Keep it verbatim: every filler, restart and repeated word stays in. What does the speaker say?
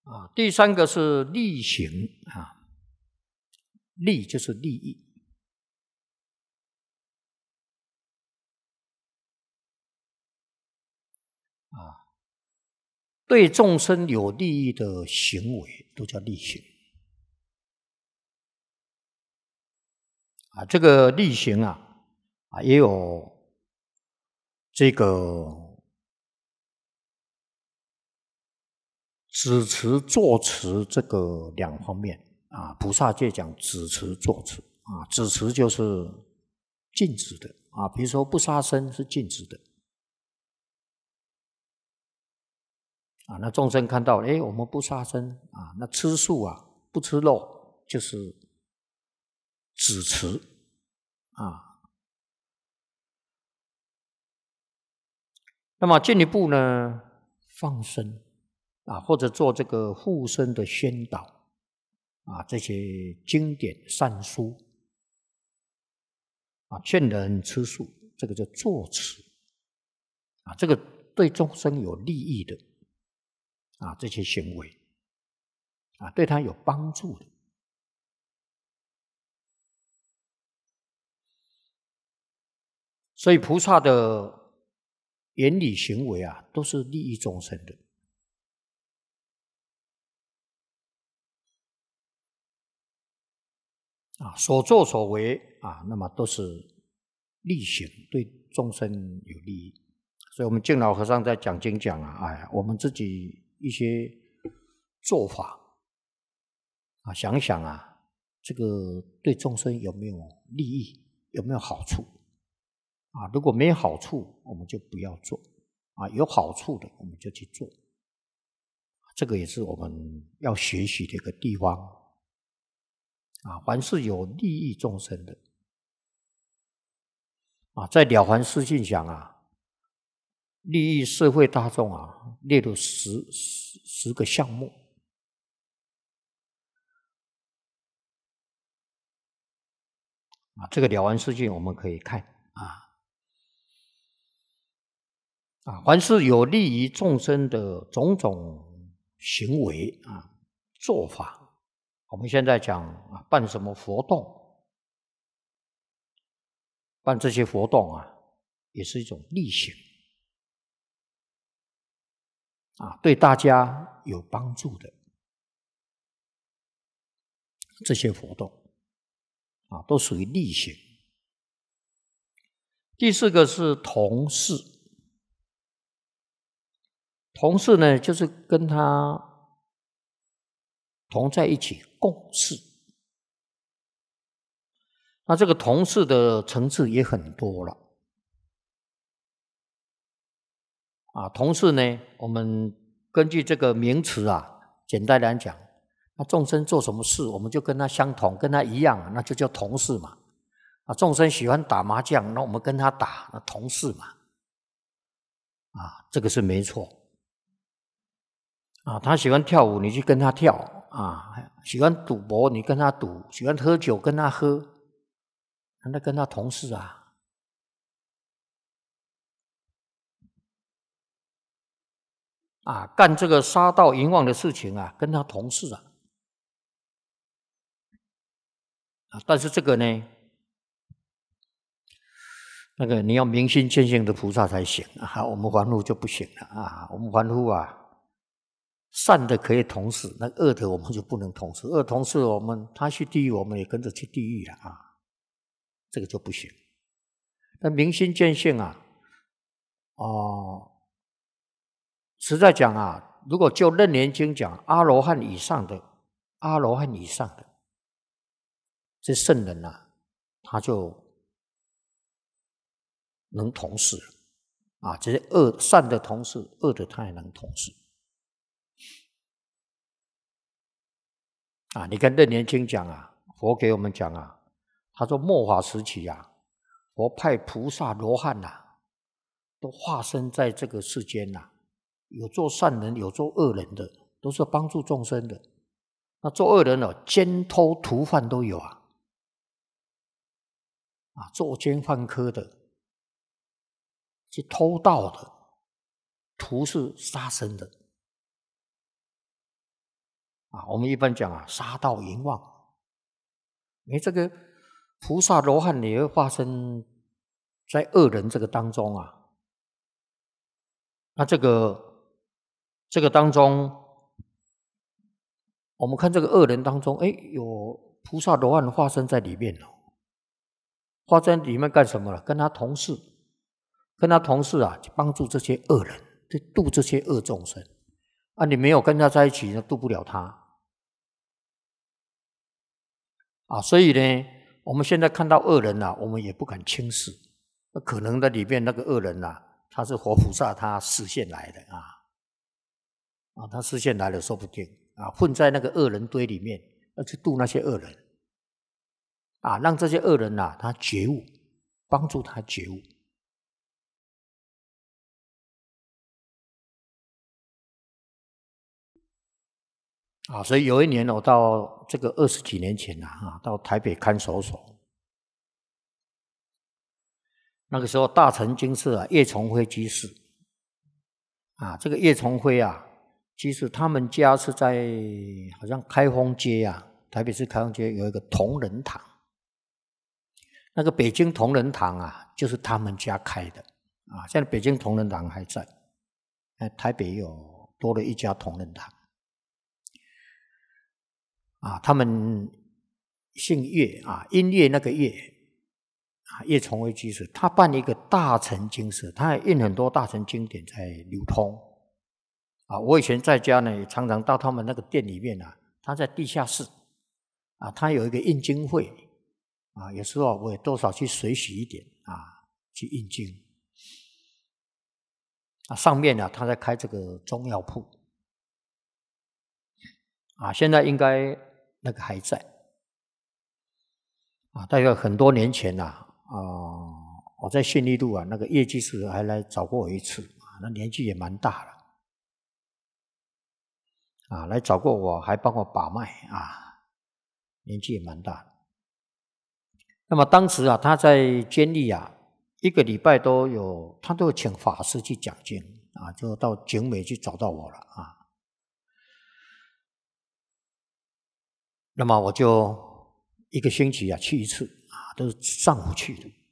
啊，第三个是利行啊，利就是利益啊，对众生有利益的行为都叫利行啊。这个利行啊，啊也有这个止持、坐持这个两方面啊。菩萨戒讲止持、坐持啊，止持就是禁止的啊，比如说不杀生是禁止的啊。那众生看到，哎，我们不杀生啊，那吃素啊，不吃肉，就是止持啊。那么进一步呢，放生啊，或者做这个护生的宣导啊，这些经典善书啊，劝人吃素，这个叫坐持啊，这个对众生有利益的啊，这些行为啊，对他有帮助的。所以菩萨的言语行为啊，都是利益众生的啊，所作所为啊，那么都是利行，对众生有利益。所以我们净老和尚在讲经讲啊，哎，我们自己一些做法啊，想想啊，这个对众生有没有利益，有没有好处啊？如果没好处，我们就不要做啊；有好处的，我们就去做。这个也是我们要学习的一个地方啊。凡是有利益众生的啊，在《了凡四训》讲啊，利益社会大众啊，列入十十十个项目啊。这个《了凡四训》我们可以看啊啊，凡是有利于众生的种种行为啊、做法，我们现在讲啊，办什么活动，办这些活动啊，也是一种利行啊，对大家有帮助的这些活动啊，都属于利行。第四个是同事，同事呢，就是跟他同在一起共事。那这个同事的层次也很多了啊。同事呢，我们根据这个名词啊，简单来讲，那众生做什么事，我们就跟他相同，跟他一样，那就叫同事嘛。啊，众生喜欢打麻将，那我们跟他打，那同事嘛。啊，这个是没错。啊，他喜欢跳舞，你去跟他跳啊；喜欢赌博，你跟他赌；喜欢喝酒，跟他喝，那跟他同事啊。啊，干这个杀盗淫妄的事情啊，跟他同事啊。啊，但是这个呢，那个你要明心见性的菩萨才行啊，我们凡夫就不行了啊。我们凡夫啊，善的可以同事，那恶的我们就不能同事。恶同事，我们他去地狱，我们也跟着去地狱了啊，这个就不行。那明心见性啊，哦，实在讲啊，如果就《楞严经》讲，阿罗汉以上的，阿罗汉以上的这圣人啊，他就能同事啊。这些恶善的同事，恶的他也能同事啊。你看《楞严经》讲啊，佛给我们讲啊，他说末法时期啊，佛派菩萨罗汉啊，都化身在这个世间啊，有做善人，有做恶人的，都是帮助众生的。那做恶人呢，奸偷屠贩都有啊，啊，作奸犯科的，去偷盗的，屠是杀生的， 啊，我们一般讲啊，杀盗淫妄。哎，这个菩萨罗汉也会发生在恶人这个当中啊。那这个这个当中，我们看这个恶人当中，哎，有菩萨罗汉化身在里面哦。化身里面干什么了？跟他同事，跟他同事啊，帮助这些恶人，去度这些恶众生。啊，你没有跟他在一起，那度不了他。啊，所以呢，我们现在看到恶人啊，我们也不敢轻视。那可能在里面那个恶人啊，他是活菩萨，他示现来的啊，啊，他示现来了，说不定啊，混在那个恶人堆里面，要去度那些恶人，啊，让这些恶人啊，他觉悟，帮助他觉悟。啊，所以有一年我到这个二十几年前啊，啊，到台北看守所，那个时候大成经寺啊，叶崇辉居士，啊，这个叶崇辉啊，其实他们家是在好像开封街啊，台北市开封街有一个同仁堂，那个北京同仁堂啊，就是他们家开的啊，现在北京同仁堂还在，台北有多了一家同仁堂。啊，他们姓叶啊，音乐那个叶啊，叶崇辉居士，他办一个大成经社，他也印很多大成经典在流通。啊，我以前在家呢，也常常到他们那个店里面啊，他在地下室啊，他有一个印经会啊，有时候我也多少去随喜一点啊，去印经。啊，上面呢，他在开这个中药铺啊，现在应该那个还在啊，大概很多年前呐，啊，我在信义路啊，那个叶居士还来找过我一次啊，那年纪也蛮大了，啊，来找过我，还帮我把脉啊，年纪也蛮大的。那么当时啊，他在监狱啊，一个礼拜都有，他都有请法师去讲经啊，就到景美去找到我了啊。那么我就一个星期啊去一次啊，都是上午去的